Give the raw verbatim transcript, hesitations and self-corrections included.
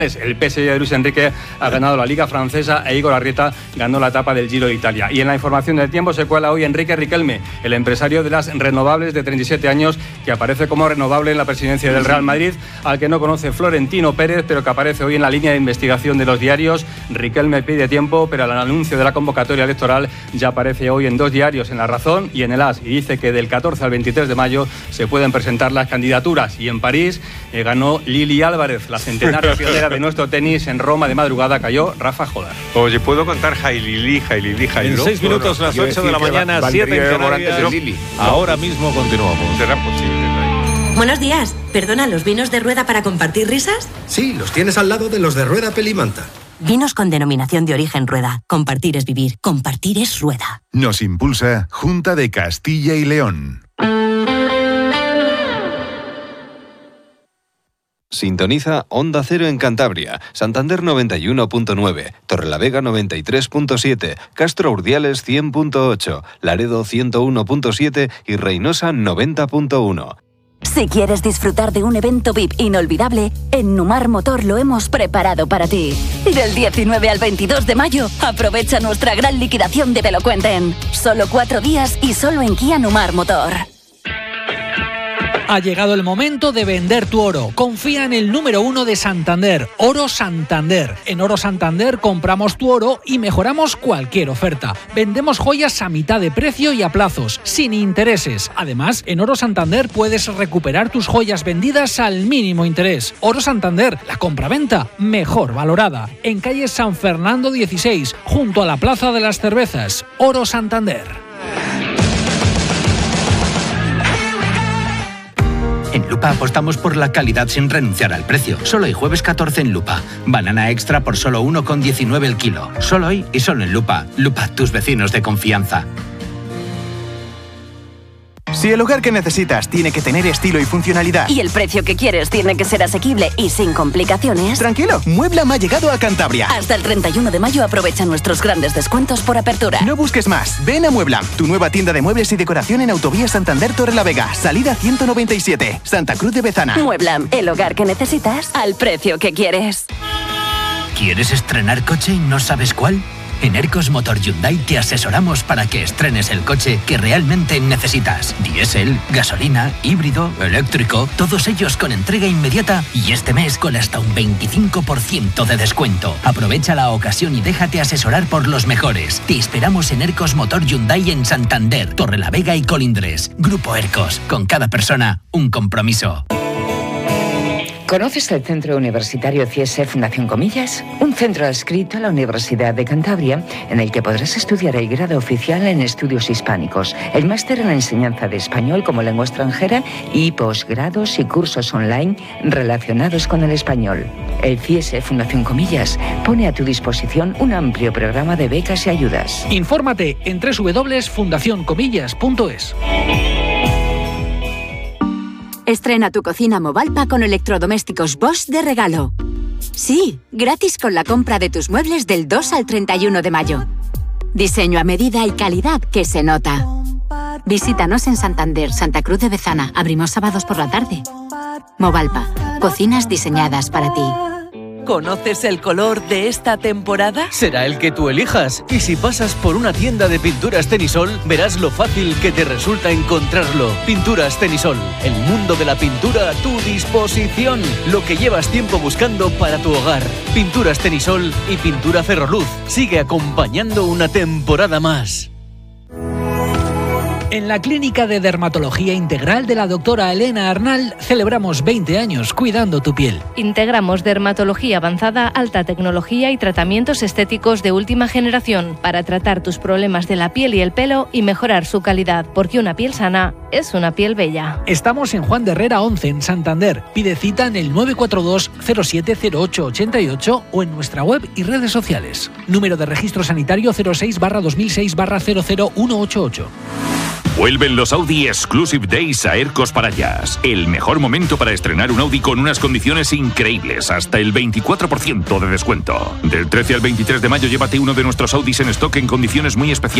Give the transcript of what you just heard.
El P S G de Luis Enrique ha ganado la Liga Francesa e Igor Arrieta ganó la etapa del Giro de Italia. Y en la información del tiempo se cuela hoy Enrique Riquelme, el empresario de las renovables de treinta y siete años, que aparece como renovable en la presidencia del Real Madrid, al que no conoce Florentino Pérez, pero que aparece hoy en la línea de investigación de los diarios. Riquelme pide tiempo, pero el anuncio de la convocatoria electoral ya aparece hoy en dos diarios, en La Razón y en el As, y dice que del catorce al veintitrés de mayo se pueden presentar las candidaturas. Y en París eh, ganó Lili Álvarez, la centenaria pionera de nuestro tenis. En Roma de madrugada cayó Rafa Jodar. Oye, ¿puedo contar Jailili, Jailili, Jailili? En seis minutos, las ocho de la mañana, siete en Canarias. Ahora mismo continuamos. ¿Será posible? Buenos días. ¿Perdona, los vinos de Rueda para compartir risas? Sí, los tienes al lado de los de Rueda Pelimanta. Vinos con denominación de origen Rueda. Compartir es vivir. Compartir es Rueda. Nos impulsa Junta de Castilla y León. Sintoniza Onda Cero en Cantabria, Santander noventa y uno punto nueve, Torrelavega noventa y tres punto siete, Castro Urdiales cien punto ocho, Laredo ciento uno punto siete y Reynosa noventa punto uno. Si quieres disfrutar de un evento V I P inolvidable, en Numar Motor lo hemos preparado para ti. Del diecinueve al veintidós de mayo, aprovecha nuestra gran liquidación de Te lo cuenten. Solo cuatro días y solo en Kia Numar Motor. Ha llegado el momento de vender tu oro. Confía en el número uno de Santander, Oro Santander. En Oro Santander compramos tu oro y mejoramos cualquier oferta. Vendemos joyas a mitad de precio y a plazos, sin intereses. Además, en Oro Santander puedes recuperar tus joyas vendidas al mínimo interés. Oro Santander, la compraventa mejor valorada. En calle San Fernando dieciséis, junto a la Plaza de las Cervezas. Oro Santander. En Lupa apostamos por la calidad sin renunciar al precio. Solo hoy jueves catorce en Lupa. Banana extra por solo uno con diecinueve el kilo. Solo hoy y solo en Lupa. Lupa, tus vecinos de confianza. Si el hogar que necesitas tiene que tener estilo y funcionalidad, y el precio que quieres tiene que ser asequible y sin complicaciones, tranquilo, Mueblam ha llegado a Cantabria. Hasta el treinta y uno de mayo aprovecha nuestros grandes descuentos por apertura. No busques más, ven a Mueblam, tu nueva tienda de muebles y decoración en Autovía Santander Torrelavega, salida ciento noventa y siete, Santa Cruz de Bezana. Mueblam, el hogar que necesitas al precio que quieres. ¿Quieres estrenar coche y no sabes cuál? En Ercos Motor Hyundai te asesoramos para que estrenes el coche que realmente necesitas. Diésel, gasolina, híbrido, eléctrico, todos ellos con entrega inmediata y este mes con hasta un veinticinco por ciento de descuento. Aprovecha la ocasión y déjate asesorar por los mejores. Te esperamos en Ercos Motor Hyundai en Santander, Torrelavega y Colindres. Grupo Ercos, con cada persona, un compromiso. ¿Conoces el Centro Universitario C I E S E Fundación Comillas? Un centro adscrito a la Universidad de Cantabria en el que podrás estudiar el grado oficial en estudios hispánicos, el máster en la enseñanza de español como lengua extranjera y posgrados y cursos online relacionados con el español. El C I E S E Fundación Comillas pone a tu disposición un amplio programa de becas y ayudas. Infórmate en doble u doble u doble u punto fundación comillas punto es. Estrena tu cocina Movalpa con electrodomésticos Bosch de regalo. Sí, gratis con la compra de tus muebles del dos al treinta y uno de mayo. Diseño a medida y calidad que se nota. Visítanos en Santander, Santa Cruz de Bezana. Abrimos sábados por la tarde. Movalpa, cocinas diseñadas para ti. ¿Conoces el color de esta temporada? Será el que tú elijas. Y si pasas por una tienda de pinturas Tenisol, verás lo fácil que te resulta encontrarlo. Pinturas Tenisol, el mundo de la pintura a tu disposición. Lo que llevas tiempo buscando para tu hogar. Pinturas Tenisol y Pintura Ferroluz. Sigue acompañando una temporada más. En la Clínica de Dermatología Integral de la doctora Elena Arnal celebramos veinte años cuidando tu piel. Integramos dermatología avanzada, alta tecnología y tratamientos estéticos de última generación para tratar tus problemas de la piel y el pelo y mejorar su calidad, porque una piel sana es una piel bella. Estamos en Juan de Herrera once en Santander. Pide cita en el nueve cuatro dos cero siete cero ocho ocho ocho o en nuestra web y redes sociales. Número de registro sanitario cero seis barra dos mil seis barra cero cero uno ocho ocho. Vuelven los Audi Exclusive Days a Ercos Parayas. El mejor momento para estrenar un Audi con unas condiciones increíbles, hasta el veinticuatro por ciento de descuento. Del trece al veintitrés de mayo llévate uno de nuestros Audis en stock en condiciones muy especiales.